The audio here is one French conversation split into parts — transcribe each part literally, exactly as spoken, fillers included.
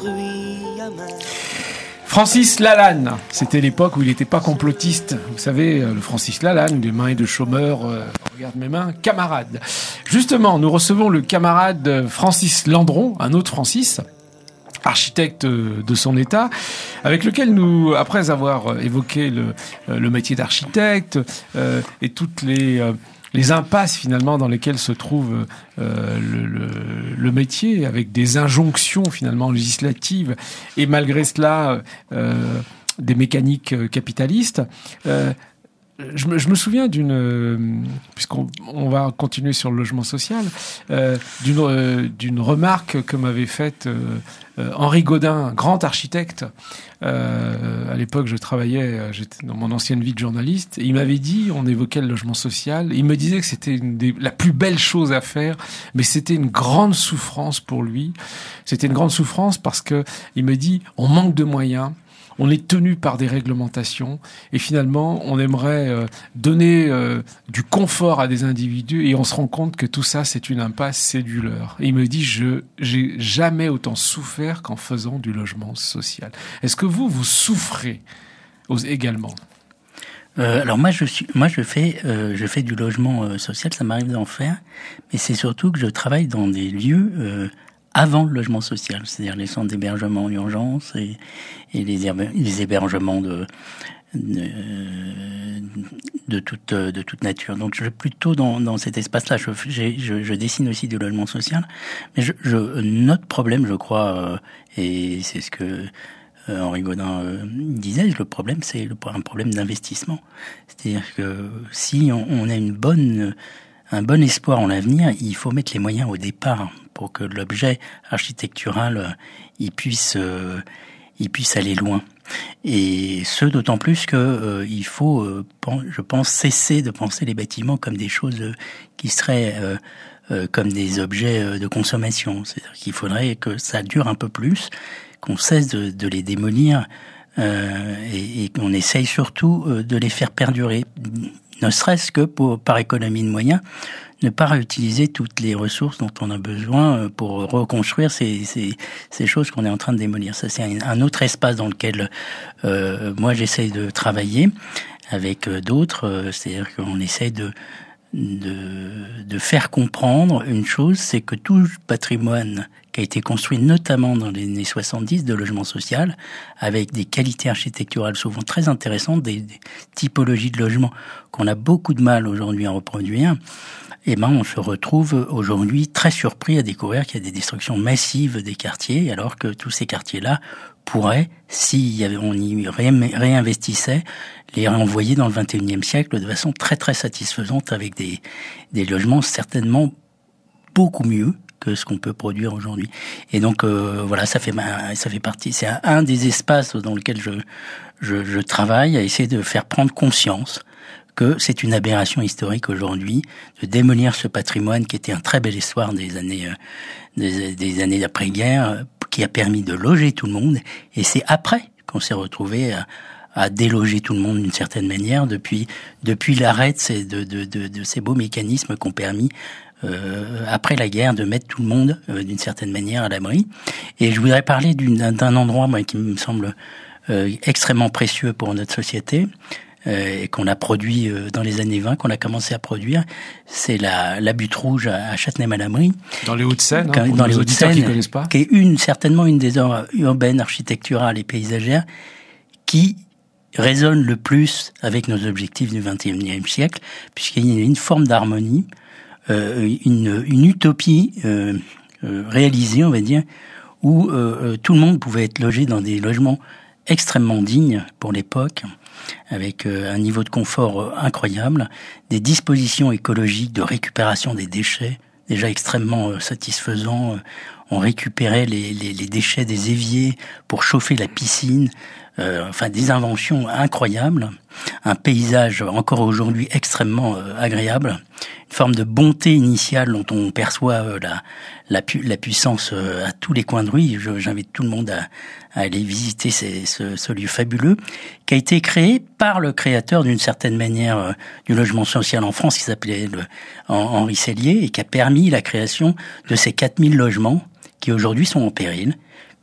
fruits amers. Francis Lalanne, c'était l'époque où il n'était pas complotiste. Vous savez, le Francis Lalanne, des mains de chômeur, euh, regarde mes mains, camarade. Justement, nous recevons le camarade Francis Landron, un autre Francis, architecte de son état, avec lequel nous, après avoir évoqué le, le métier d'architecte euh, et toutes les... Euh, les impasses finalement dans lesquelles se trouve euh, le, le, le métier, avec des injonctions finalement législatives et malgré cela euh, des mécaniques capitalistes. Euh, je, me, je me souviens d'une, euh, puisqu'on on va continuer sur le logement social, euh, d'une, euh, d'une remarque que m'avait faite euh, euh, Henri Gaudin, grand architecte. Euh, à l'époque, je travaillais, j'étais dans mon ancienne vie de journaliste, et il m'avait dit, on évoquait le logement social, il me disait que c'était une des, la plus belle chose à faire, mais c'était une grande souffrance pour lui. C'était une grande souffrance parce que il me dit, on manque de moyens. On est tenu par des réglementations et finalement, on aimerait euh, donner euh, du confort à des individus et on se rend compte que tout ça, c'est une impasse, c'est du leurre. Et il me dit, je j'ai jamais autant souffert qu'en faisant du logement social. Est-ce que vous, vous souffrez également ? Euh, alors moi je suis, moi je fais, euh, je fais du logement euh, social, ça m'arrive d'en faire, mais c'est surtout que je travaille dans des lieux euh, avant le logement social, c'est-à-dire les centres d'hébergement en urgence et, et les, herbe, les hébergements de, de de toute de toute nature. Donc je suis plutôt dans dans cet espace-là. Je, je, je dessine aussi du logement social, mais je, je notre problème, je crois, euh, et c'est ce que Euh, Henri Gaudin euh, disait, le problème, c'est le, un problème d'investissement. C'est-à-dire que si on, on a une bonne, un bon espoir en l'avenir, il faut mettre les moyens au départ pour que l'objet architectural, euh, il puisse, euh, il puisse aller loin. Et ce, d'autant plus que euh, il faut, euh, je pense, cesser de penser les bâtiments comme des choses euh, qui seraient euh, euh, comme des objets euh, de consommation. C'est-à-dire qu'il faudrait que ça dure un peu plus, qu'on cesse de, de les démolir euh, et, et qu'on essaye surtout euh, de les faire perdurer, ne serait-ce que pour, par économie de moyens, ne pas réutiliser toutes les ressources dont on a besoin pour reconstruire ces, ces, ces choses qu'on est en train de démolir. Ça, c'est un, un autre espace dans lequel euh, moi j'essaye de travailler avec d'autres, euh, c'est-à-dire qu'on essaye de De, de faire comprendre une chose, c'est que tout patrimoine qui a été construit notamment dans les années soixante-dix de logement social, avec des qualités architecturales souvent très intéressantes, des, des typologies de logement qu'on a beaucoup de mal aujourd'hui à reproduire, eh ben, on se retrouve aujourd'hui très surpris à découvrir qu'il y a des destructions massives des quartiers, alors que tous ces quartiers-là pourraient, si on y réinvestissait, les renvoyer dans le vingt et unième siècle de façon très très satisfaisante avec des, des logements certainement beaucoup mieux que ce qu'on peut produire aujourd'hui. Et donc euh, voilà, ça fait ça fait partie, c'est un, un des espaces dans lequel je, je je travaille à essayer de faire prendre conscience que c'est une aberration historique aujourd'hui de démolir ce patrimoine qui était un très bel espoir des années euh, des, des années d'après-guerre, euh, qui a permis de loger tout le monde, et c'est après qu'on s'est retrouvé à, à déloger tout le monde d'une certaine manière depuis depuis l'arrêt de ces de de de, de ces beaux mécanismes qui ont permis euh, après la guerre de mettre tout le monde euh, d'une certaine manière à l'abri. Et je voudrais parler d'une, d'un, d'un endroit moi qui me semble euh, extrêmement précieux pour notre société. Euh, et qu'on a produit euh, dans les années vingt, qu'on a commencé à produire, c'est la, la Butte Rouge à, à Châtenay-Malabry. Dans les Hauts-de-Seine, hein, pour dans les les auditeurs Hauts-de-Seine, qui connaissent pas. Qui est une, certainement une des œuvres urbaines, architecturales et paysagères qui résonne le plus avec nos objectifs du vingt et unième siècle, puisqu'il y a une forme d'harmonie, euh, une, une utopie euh, euh, réalisée, on va dire, où euh, tout le monde pouvait être logé dans des logements extrêmement dignes pour l'époque, avec euh, un niveau de confort euh, incroyable, des dispositions écologiques de récupération des déchets déjà extrêmement euh, satisfaisants. Euh, on récupérait les, les, les déchets des éviers pour chauffer la piscine, euh, enfin des inventions incroyables, un paysage encore aujourd'hui extrêmement euh, agréable, une forme de bonté initiale dont on perçoit euh, la, la, pu, la puissance euh, à tous les coins de rue. Je, j'invite tout le monde à, à aller visiter ces, ce, ce lieu fabuleux, qui a été créé par le créateur d'une certaine manière euh, du logement social en France, qui s'appelait le, Henri Sellier, et qui a permis la création de ces quatre mille logements qui aujourd'hui sont en péril,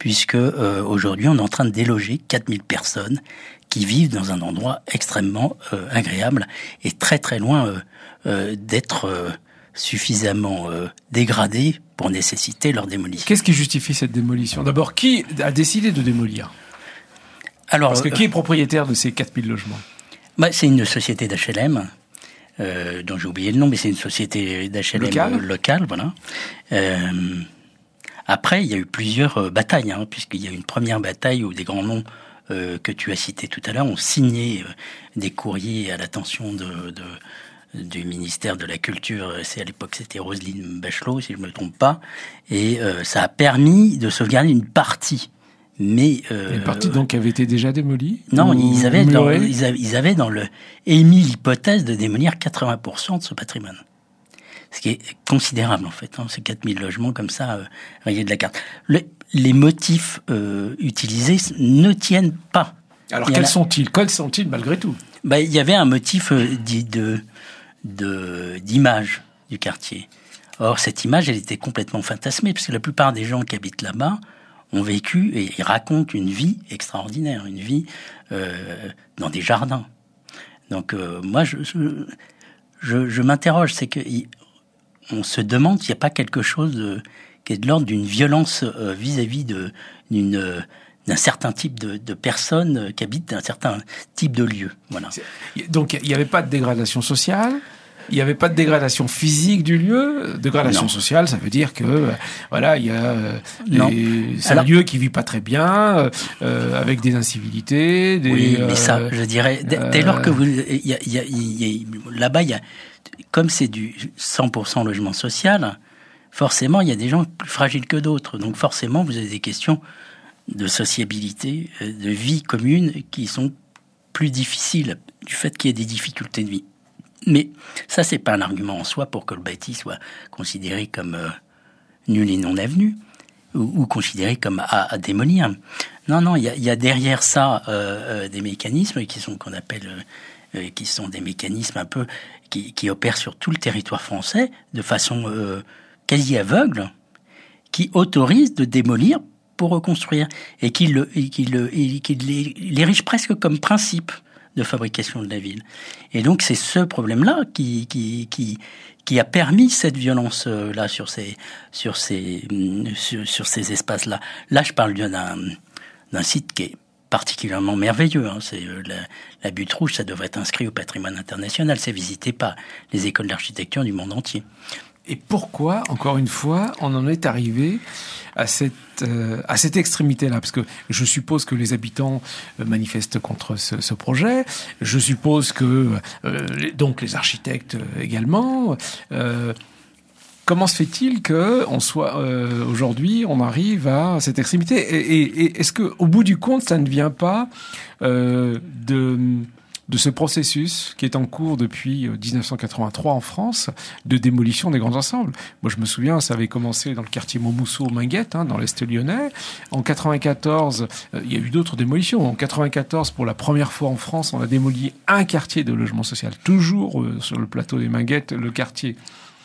puisque euh, aujourd'hui on est en train de déloger quatre mille personnes qui vivent dans un endroit extrêmement euh, agréable et très très loin euh, euh, d'être euh, suffisamment euh, dégradés pour nécessiter leur démolition. Qu'est-ce qui justifie cette démolition ? D'abord, qui a décidé de démolir ? Alors, Parce que qui est propriétaire de ces quatre mille logements ? Bah, c'est une société d'H L M, euh, dont j'ai oublié le nom, mais c'est une société d'H L M locale, euh, locale voilà. Euh, après, il y a eu plusieurs euh, batailles, hein, puisqu'il y a eu une première bataille où des grands noms euh, que tu as cités tout à l'heure ont signé euh, des courriers à l'attention de, de, du ministère de la Culture. C'est à l'époque, c'était Roselyne Bachelot, si je ne me trompe pas, et euh, ça a permis de sauvegarder une partie. Mais euh, une partie donc qui avait été déjà démolie ? Non, ils avaient, dans, ils avaient, ils avaient dans le émis l'hypothèse de démolir quatre-vingts pour cent de ce patrimoine. Ce qui est considérable, en fait, hein, ces quatre mille logements comme ça, euh, rayés de la carte. Le, les motifs euh, utilisés ne tiennent pas. Alors, quels a... sont-ils ? Quels sont-ils, malgré tout ? Bah, il y avait un motif euh, dit de, de, d'image du quartier. Or, cette image, elle était complètement fantasmée, parce que la plupart des gens qui habitent là-bas ont vécu et ils racontent une vie extraordinaire, une vie euh, dans des jardins. Donc, euh, moi, je, je, je, je m'interroge, c'est que... Il, on se demande s'il n'y a pas quelque chose de, qui est de l'ordre d'une violence euh, vis-à-vis de, d'une, euh, d'un certain type de, de personnes qui habitent un certain type de lieu. Voilà. Donc, il n'y avait pas de dégradation sociale, il n'y avait pas de dégradation physique du lieu. Dégradation non. sociale, ça veut dire que, euh, voilà, il y a euh, des, c'est Alors, un lieu qui vit pas très bien, euh, avec des incivilités. Des, oui, mais euh, ça, je dirais, dès, dès lors que vous, il y a, il y a, il y a, là-bas, il y a, comme c'est du cent pour cent logement social, forcément, il y a des gens plus fragiles que d'autres. Donc, forcément, vous avez des questions de sociabilité, de vie commune, qui sont plus difficiles du fait qu'il y ait des difficultés de vie. Mais ça, c'est pas un argument en soi pour que le bâti soit considéré comme euh, nul et non avenu, ou, ou considéré comme à, à démolir. Non, non, il y a, y a derrière ça euh, euh, des mécanismes qui sont qu'on appelle, euh, qui sont des mécanismes un peu qui, qui opèrent sur tout le territoire français de façon euh, quasi aveugle, qui autorisent de démolir pour reconstruire et qui le, et qui le, et qui l'érige presque comme principe de fabrication de la ville. Et donc c'est ce problème-là qui qui qui qui a permis cette violence-là sur ces sur ces sur, sur ces espaces-là. Là, je parle d'un d'un site qui est particulièrement merveilleux. Hein. C'est la, la Butte Rouge, ça devrait être inscrit au patrimoine international. C'est visité par les écoles d'architecture du monde entier. Et pourquoi, encore une fois, on en est arrivé à cette, euh, à cette extrémité-là ? Parce que je suppose que les habitants euh, manifestent contre ce, ce projet. Je suppose que, euh, les, donc, les architectes également. Euh, comment se fait-il que on soit, euh, aujourd'hui, on arrive à cette extrémité ? Et, et, et est-ce que, au bout du compte, ça ne vient pas euh, de... de ce processus qui est en cours depuis dix-neuf cent quatre-vingt-trois en France, de démolition des grands ensembles. Moi, je me souviens, ça avait commencé dans le quartier Montmousseau-Minguette, hein, dans l'Est lyonnais. En quatre-vingt-quatorze, euh, il y a eu d'autres démolitions. En quatre-vingt-quatorze, pour la première fois en France, on a démoli un quartier de logement social. Toujours euh, sur le plateau des Minguettes, le quartier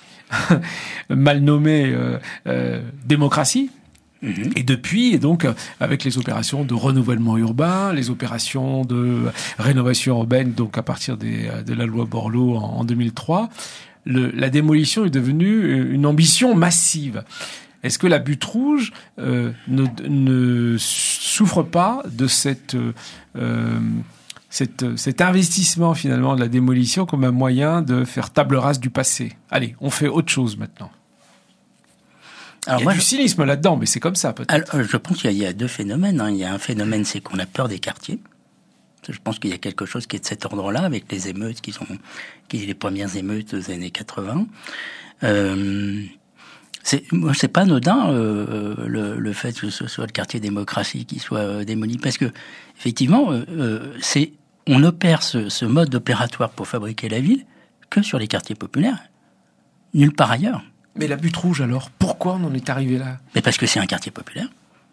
mal nommé euh, euh, Démocratie. Et depuis, et donc, avec les opérations de renouvellement urbain, les opérations de rénovation urbaine, donc à partir des, de la loi Borloo en, en deux mille trois, le, la démolition est devenue une ambition massive. Est-ce que la Butte Rouge euh, ne, ne souffre pas de cette, euh, cette, cet investissement finalement de la démolition comme un moyen de faire table rase du passé ? Allez, on fait autre chose maintenant. Alors il y a moi, du cynisme là-dedans, mais c'est comme ça peut-être. Alors, je pense qu'il y a, il y a deux phénomènes. Hein. Il y a un phénomène, c'est qu'on a peur des quartiers. Je pense qu'il y a quelque chose qui est de cet ordre-là, avec les émeutes qui sont, qui les premières émeutes des années quatre-vingts. Euh, c'est, moi, c'est pas anodin euh, le, le fait que ce soit le quartier Démocratie qui soit euh, démoli, parce que effectivement, euh, c'est, on opère ce, ce mode opératoire pour fabriquer la ville que sur les quartiers populaires, nulle part ailleurs. Mais la Butte Rouge, alors, pourquoi on en est arrivé là ? Mais parce que c'est un quartier populaire.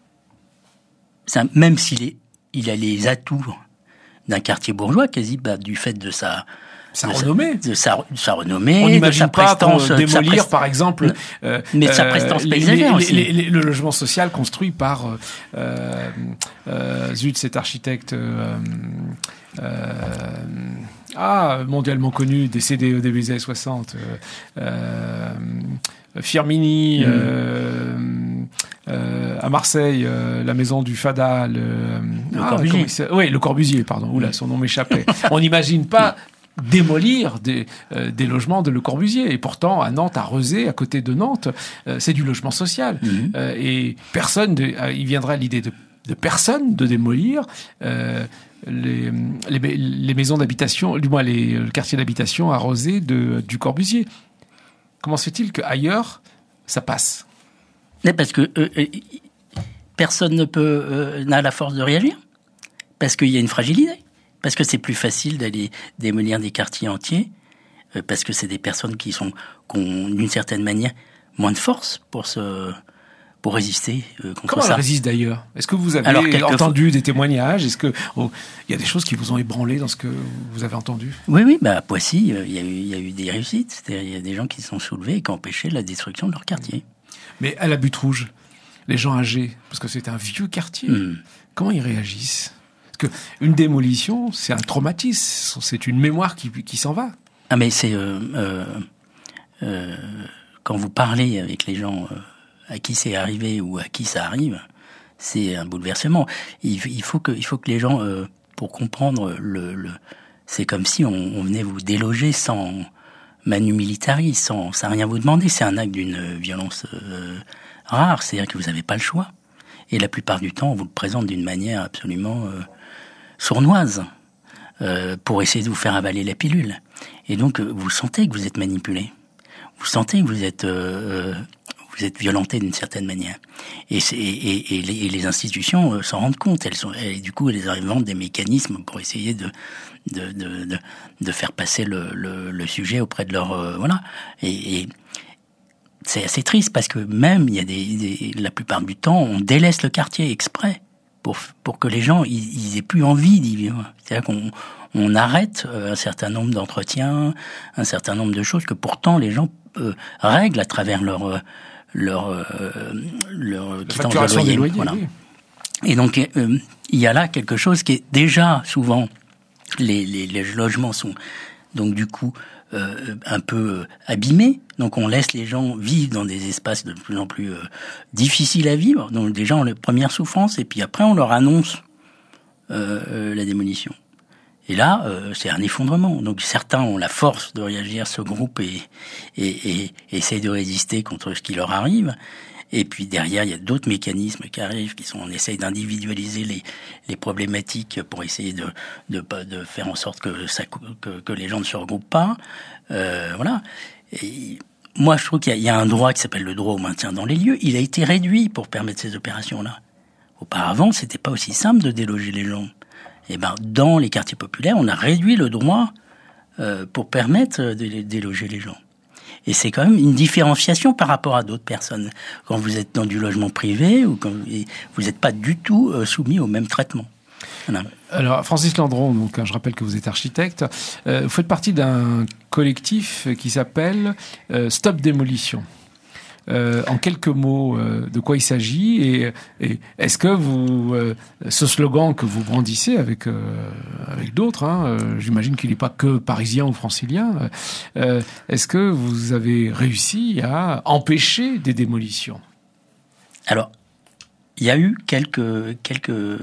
C'est un, même s'il est, il a les atouts d'un quartier bourgeois, quasi bah, du fait de sa, sa renommée. De sa, de sa renommée, on n'imagine de sa pas qu'on prestance, démolir, prest... par exemple, euh, mais sa prestance euh, paysagère les, aussi. Les, les, les, le logement social construit par euh, euh, zut, cet architecte euh, euh, ah mondialement connu, décédé au début des années soixante, euh, Firmini. Mmh. Euh, Euh, à Marseille, euh, la maison du Fada, le, le ah, Corbusier. Oui, le Corbusier, pardon. Oula, son nom m'échappait. On n'imagine pas démolir des, euh, des logements de Le Corbusier. Et pourtant, à Nantes, à Rezé, à côté de Nantes, euh, c'est du logement social. Mmh. Euh, et personne, de, euh, il viendra à l'idée de, de personne de démolir euh, les, les, les maisons d'habitation, du moins les, le quartier d'habitation à Rezé de, du Corbusier. Comment se fait-il qu'ailleurs, ça passe ? Parce que euh, euh, personne ne peut euh, n'a la force de réagir, parce qu'il y a une fragilité, parce que c'est plus facile d'aller démolir des quartiers entiers, euh, parce que c'est des personnes qui sont qui ont d'une certaine manière moins de force pour se pour résister euh, contre Comment ça. Comment elle résiste d'ailleurs ? Est-ce que vous avez Alors, entendu fois... des témoignages ? Est-ce que oh, il y a des choses qui vous ont ébranlé dans ce que vous avez entendu ? Oui, oui. Bah à Poissy, il euh, y a eu il y a eu des réussites. C'est-à-dire il y a des gens qui se sont soulevés et qui ont empêché la destruction de leur quartier. Mais à la Butte Rouge, les gens âgés, parce que c'est un vieux quartier, mmh. comment ils réagissent ? Parce qu'une démolition, c'est un traumatisme, c'est une mémoire qui, qui s'en va. Ah mais c'est... Euh, euh, euh, quand vous parlez avec les gens euh, à qui c'est arrivé ou à qui ça arrive, c'est un bouleversement. Il, il, faut, que, il faut que les gens, euh, pour comprendre, le, le, c'est comme si on, on venait vous déloger sans... manu militari, sans, sans rien vous demander. C'est un acte d'une violence euh, rare, c'est-à-dire que vous n'avez pas le choix. Et la plupart du temps, on vous le présente d'une manière absolument euh, sournoise, euh, pour essayer de vous faire avaler la pilule. Et donc, euh, vous sentez que vous êtes manipulé. Vous sentez que vous êtes, euh, vous êtes violenté d'une certaine manière. Et, c'est, et, et, les, et les institutions euh, s'en rendent compte. Elles sont, et du coup, elles inventent des mécanismes pour essayer de De, de, de, de faire passer le, le, le sujet auprès de leur... Euh, voilà. Et, et c'est assez triste parce que même, il y a des, des, la plupart du temps, on délaisse le quartier exprès pour, pour que les gens ils, ils aient plus envie d'y vivre. C'est-à-dire qu'on on arrête un certain nombre d'entretiens, un certain nombre de choses que pourtant les gens euh, règlent à travers leur... leur, euh, leur quittance de loyer. Des loyers, voilà. Oui. Et donc, euh, il y a là quelque chose qui est déjà souvent... Les, les, les logements sont donc du coup euh, un peu euh, abîmés. Donc on laisse les gens vivre dans des espaces de plus en plus euh, difficiles à vivre. Donc déjà on les premières souffrances et puis après on leur annonce euh, euh, la démolition. Et là euh, c'est un effondrement. Donc certains ont la force de réagir, se groupent et, et, et, et essayent de résister contre ce qui leur arrive. Et puis derrière, il y a d'autres mécanismes qui arrivent, qui sont, on essaye d'individualiser les, les problématiques pour essayer de, de, de faire en sorte que, ça, que, que les gens ne se regroupent pas. Euh, voilà. Et moi, je trouve qu'il y a, il y a un droit qui s'appelle le droit au maintien dans les lieux. Il a été réduit pour permettre ces opérations-là. Auparavant, c'était pas aussi simple de déloger les gens. Et ben, dans les quartiers populaires, on a réduit le droit euh, pour permettre de déloger les gens. Et c'est quand même une différenciation par rapport à d'autres personnes. Quand vous êtes dans du logement privé, ou quand vous n'êtes pas du tout soumis au même traitement. Voilà. Alors, Francis Landron, donc, je rappelle que vous êtes architecte. Euh, vous faites partie d'un collectif qui s'appelle euh, Stop Démolition. Euh, en quelques mots, euh, de quoi il s'agit et, et est-ce que vous, euh, ce slogan que vous brandissez avec euh, avec d'autres, hein, euh, j'imagine qu'il n'est pas que parisien ou francilien, euh, est-ce que vous avez réussi à empêcher des démolitions ? Alors, il y a eu quelques quelques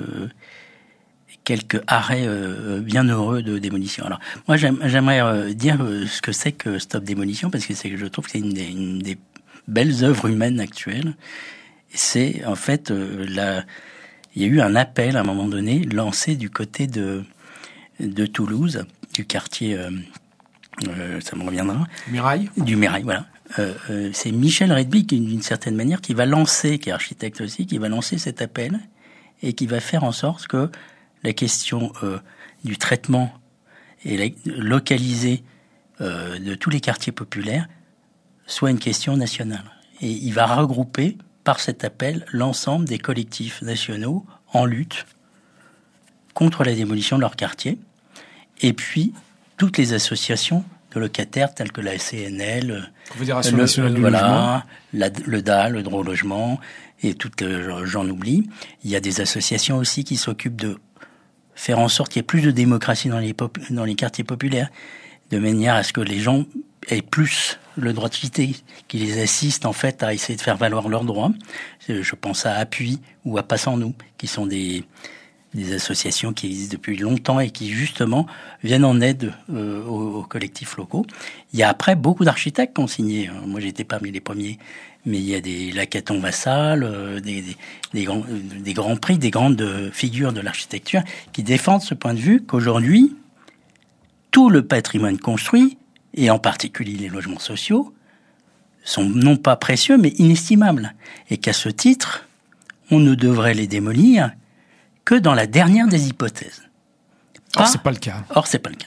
quelques arrêts euh, bien heureux de démolition. Alors, moi, j'aime, j'aimerais euh, dire euh, ce que c'est que Stop Démolition, parce que c'est, je trouve que c'est une des, une des belles œuvres humaines actuelles. C'est en fait euh, la... il y a eu un appel à un moment donné lancé du côté de de Toulouse, du quartier, euh, euh, ça me reviendra. Mirail. Du Mirail, voilà. Euh, euh, c'est Michel Redby qui, d'une certaine manière, qui va lancer, qui est architecte aussi, qui va lancer cet appel et qui va faire en sorte que la question euh, du traitement et la, localisé euh, de tous les quartiers populaires soit une question nationale. Et il va regrouper, par cet appel, l'ensemble des collectifs nationaux en lutte contre la démolition de leur quartier. Et puis, toutes les associations de locataires telles que la C N L, Confédération nationale du voilà, logement, la, le D A, le droit au logement, et toutes, j'en oublie. Il y a des associations aussi qui s'occupent de faire en sorte qu'il y ait plus de démocratie dans les, pop- dans les quartiers populaires, de manière à ce que les gens aient plus le droit de citer, qui les assistent en fait à essayer de faire valoir leurs droits. Je pense à Appui ou à Passe en nous, qui sont des, des associations qui existent depuis longtemps et qui justement viennent en aide euh, aux, aux collectifs locaux. Il y a après beaucoup d'architectes qui ont signé. Moi, j'étais parmi les premiers, mais il y a des Lacaton Vassal, euh, des, des, des, grands, des grands prix, des grandes figures de l'architecture qui défendent ce point de vue qu'aujourd'hui, tout le patrimoine construit, et en particulier les logements sociaux, sont non pas précieux, mais inestimables. Et qu'à ce titre, on ne devrait les démolir que dans la dernière des hypothèses. Pas, Or, c'est pas le cas. Or, c'est pas le cas.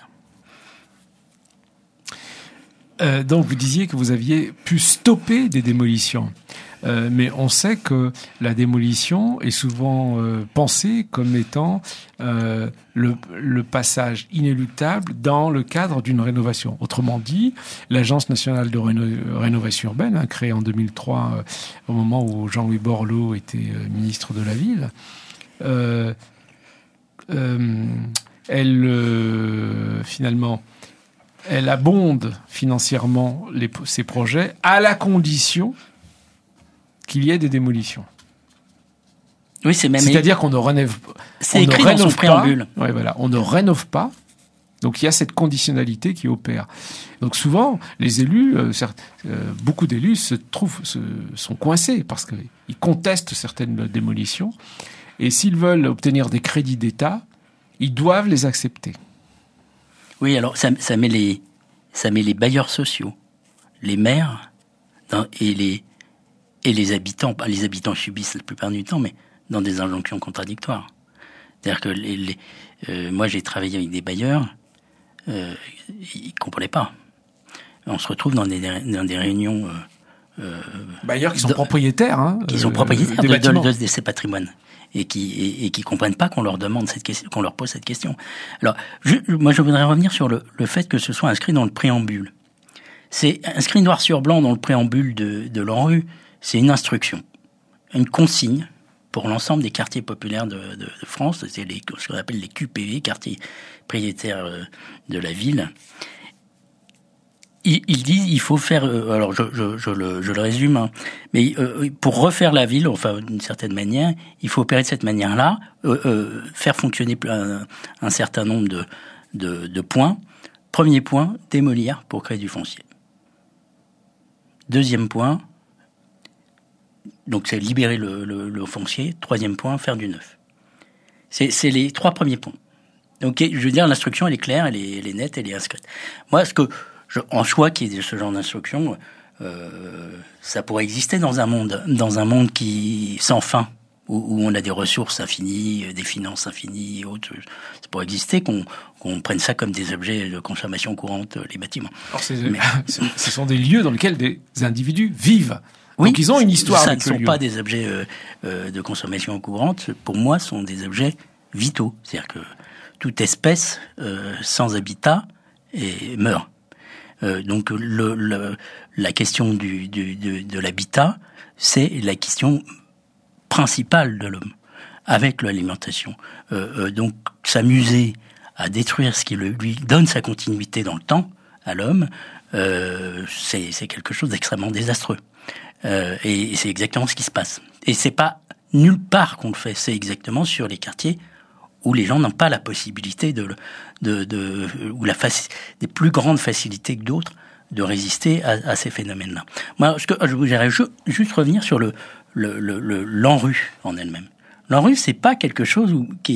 Euh, donc, vous disiez que vous aviez pu stopper des démolitions. Euh, mais on sait que la démolition est souvent euh, pensée comme étant euh, le, le passage inéluctable dans le cadre d'une rénovation. Autrement dit, l'Agence nationale de réno- rénovation urbaine, hein, créée en deux mille trois, euh, au moment où Jean-Louis Borloo était euh, ministre de la Ville, euh, euh, elle, euh, finalement, elle abonde financièrement les, ces projets à la condition qu'il y ait des démolitions. Oui, c'est même. C'est-à-dire qu'on ne rénove, c'est on écrit ne rénove dans son préambule. Pas. Ouais, voilà, on ne rénove pas. Donc il y a cette conditionnalité qui opère. Donc souvent, les élus, euh, certes, euh, beaucoup d'élus se trouvent, se, sont coincés parce qu'ils contestent certaines démolitions. Et s'ils veulent obtenir des crédits d'État, ils doivent les accepter. Oui, alors ça, ça met les, ça met les bailleurs sociaux, les maires dans, et les et les habitants. Les habitants subissent la plupart du temps, mais dans des injonctions contradictoires. C'est-à-dire que les, les, euh, moi, j'ai travaillé avec des bailleurs, euh, ils comprenaient pas. On se retrouve dans des dans des réunions. Euh, euh, bailleurs qui sont de, propriétaires, hein, qui sont propriétaires euh, de, de, de, de ces patrimoines. Et qui et, et qui comprennent pas qu'on leur demande cette question, qu'on leur pose cette question. Alors, je, moi, je voudrais revenir sur le, le fait que ce soit inscrit dans le préambule. C'est inscrit noir sur blanc dans le préambule de, de l'ANRU. C'est une instruction, une consigne pour l'ensemble des quartiers populaires de, de, de France. C'est les, ce qu'on appelle les Q P V, quartiers prioritaires de la ville. Ils, ils disent il faut faire. Alors je, je, je, le, je le résume, hein, mais euh, pour refaire la ville, enfin d'une certaine manière, il faut opérer de cette manière-là, euh, euh, faire fonctionner un, un certain nombre de, de, de points. Premier point, démolir pour créer du foncier. Deuxième point, donc c'est libérer le, le, le foncier. Troisième point, faire du neuf. C'est, c'est les trois premiers points. Donc je veux dire, l'instruction elle est claire, elle est, elle est nette, elle est inscrite. Moi, ce que Je, en choix qu'il y ait ce genre d'instruction, euh, ça pourrait exister dans un monde, dans un monde qui sans fin, où, où on a des ressources infinies, des finances infinies et autres. Ça pourrait exister qu'on, qu'on prenne ça comme des objets de consommation courante, les bâtiments. Alors c'est, Mais, ce sont des lieux dans lesquels des individus vivent. Oui, donc ils ont une histoire. Ça avec ne sont lieu. pas des objets euh, euh, de consommation courante. Pour moi, ce sont des objets vitaux. C'est-à-dire que toute espèce euh, sans habitat et meurt. Euh, donc le, le, la question du, du, de, de l'habitat, c'est la question principale de l'homme, avec l'alimentation. Euh, euh, donc s'amuser à détruire ce qui le, lui donne sa continuité dans le temps à l'homme, euh, c'est, c'est quelque chose d'extrêmement désastreux. Euh, et, et c'est exactement ce qui se passe. Et c'est pas nulle part qu'on le fait, c'est exactement sur les quartiers où les gens n'ont pas la possibilité de, de, de ou la faci- des plus grandes facilités que d'autres de résister à, à ces phénomènes-là. Moi, ce que je voudrais ju- juste revenir sur le, le, le, le l'ANRU en elle-même. L'ANRU, c'est pas quelque chose où, qui est